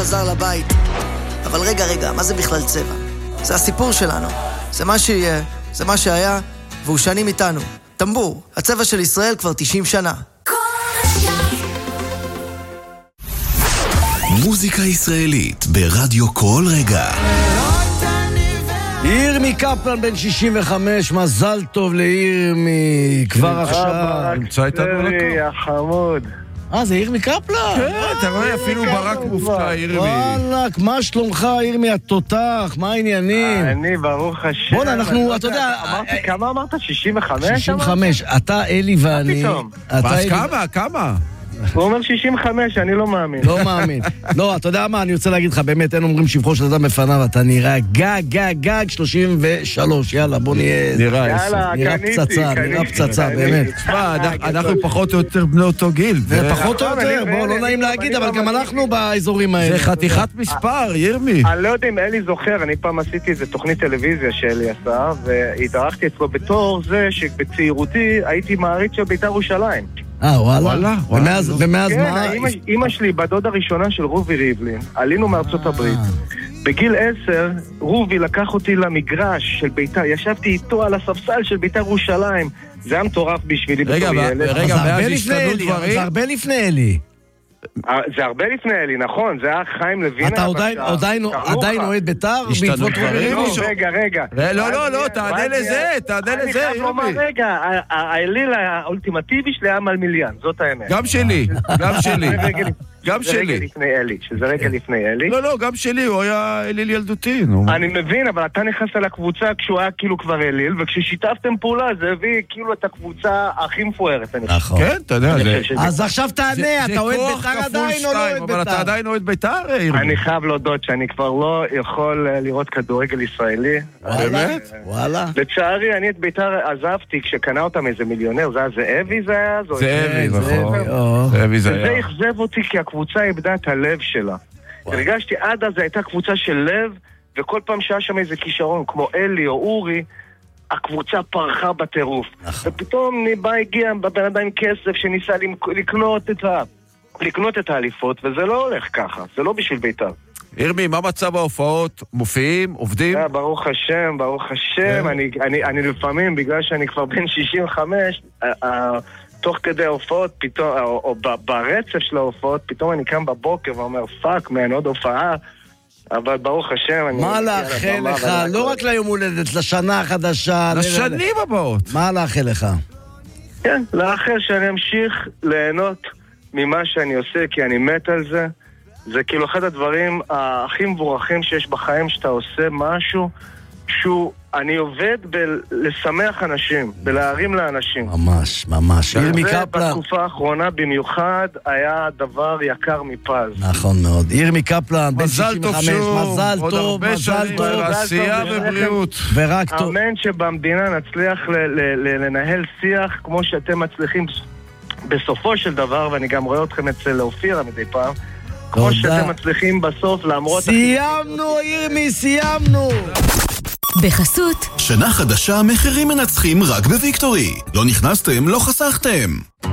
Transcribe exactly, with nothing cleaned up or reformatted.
חזר לבית. אבל רגע, רגע, מה זה בכלל צבע? זה הסיפור שלנו. זה מה שיהיה, זה מה שהיה, והוא שנים איתנו. טמבור, הצבע של ישראל כבר תשעים שנה. מוזיקה ישראלית ברדיו כל רגע. ירמי קפלן בן שישים וחמש, מזל טוב לירמי, כבר עכשיו. נמצא איתנו לקו. החמוד. אה, זה ירמי קפלן? כן, אתה רואה, אפילו ברק מופתע, ירמי. וואלק, מה שלומך, ירמי התותח? מה העניינים? אני, ברוך השם. בוא'נה, אנחנו, אתה יודע... כמה אמרת? שישים וחמש? שישים וחמש, אתה, אלי ואני... מה פתאום? אז כמה, כמה? הוא אומר שישים וחמש, אני לא מאמין. לא מאמין. לא, אתה יודע מה, אני רוצה להגיד לך, באמת, אין אומרים שבחו של אדם בפניו, אתה נראה גג, גג, גג, שלושים ושלוש, יאללה, בוא נהיה... יאללה, נראה פצצה, נראה פצצה, באמת. תשמע, אנחנו פחות או יותר בני אותו גיל. פחות או יותר, בוא, לא נעים להגיד, אבל גם אנחנו באזורים האלה. זה חתיכת מספר, ירמי. אני לא יודע אם אלי זוכר, אני פעם עשיתי איזה תוכנית טלוויזיה שאלי עשה, והתארחתי אצלו בתור זה שבצעירותי הייתי מעריץ של בית"ר ירושלים. אה, וואלה? ומאז מה? כן, אמא שלי, בדוד הראשונה של רובי ריבלין, עלינו מארצות הברית. בגיל עשר, רובי לקח אותי למגרש של בית"ר, ישבתי איתו על הספסל של בית"ר ירושלים. זה היה מטורף בשבילי בתור ילד. רגע, ואז השתנו דברים? זה הרבה לפני אלי. זה הרבה לפני אלי, נכון, זה היה חיים לוינה. אתה עדיין אוהד בית"ר? השתנו דברים? רגע, רגע. לא, לא, לא, תענה לזה, תענה לזה, אני חייב לומר, רגע, האליל האולטימטיבי שלי היה מלמיליאן, זאת האמת. גם שלי, גם שלי. גם שלי. זה רגע לפני אלי, שזה רגע לפני אלי. לא, לא, גם שלי, הוא היה אליל ילדותי. אני מבין, אבל אתה נכנסת לקבוצה כשהוא היה כאילו כבר אליל, וכששיתפתם פעולה זה הביא כאילו את הקבוצה הכי מפוארת. נכון. כן, אתה יודע. אז עכשיו תענה, אתה אוהד בית"ר עדיין או לא אוהד בית"ר? אבל אתה עדיין אוהד בית"ר? אני חייב להודות שאני כבר לא יכול לראות כדורגל ישראלי. באמת? וואלה. לצערי, אני את בית"ר עזבתי כשקנה אותם איזה מיליונר, זה היה זאבי זה היה? זאבי, נכון. זאבי זה היה. וזה אכזב אותי כי הקבוצה איבדה את הלב שלה. הרגשתי עד אז הייתה קבוצה של לב, וכל פעם שהיה שם איזה כישרון, כמו אלי או אורי, הקבוצה פרחה בטירוף. ופתאום בא הגיע בבן אדם כסף שניסה לקנות את ה... לקנות את האליפות, וזה לא הולך ככה, זה לא בשביל בית"ר. ירמי, מה מצב ההופעות? מופיעים? עובדים? ברוך השם, ברוך השם. אני לפעמים, בגלל שאני כבר בן שישים וחמש, תוך כדי ההופעות, פתאום, או ברצף של ההופעות, פתאום אני קם בבוקר ואומר, פאק, מן, עוד הופעה, אבל ברוך השם, אני... מה לאחל לך? לא רק ליום הולדת, לשנה החדשה. לשנים הבאות. מה לאחל לך? כן, לאחל שאני אמשיך ליהנות ממה שאני עושה, כי אני מת על זה. זה כאילו אחד הדברים הכי מבורכים שיש בחיים, שאתה עושה משהו שהוא, אני עובד בלשמח אנשים, בלהרים לאנשים. ממש, ממש. ירמי קפלן. בתקופה האחרונה במיוחד היה דבר יקר מפז. נכון מאוד. ירמי קפלן, בן שישים וחמש, מזל עוד טוב, הרבה מזל שנים, טוב. עשייה ובריאות. ורק טוב. אמן שבמדינה נצליח לנהל שיח כמו שאתם מצליחים בסופו של דבר, ואני גם רואה אתכם אצל אופירה מדי פעם, כמו שאתם מצליחים בסוף למרות... סיימנו, ירמי, סיימנו! בחסות שנה חדשה, מחירים מנצחים רק בוויקטורי. לא נכנסתם, לא חסכתם.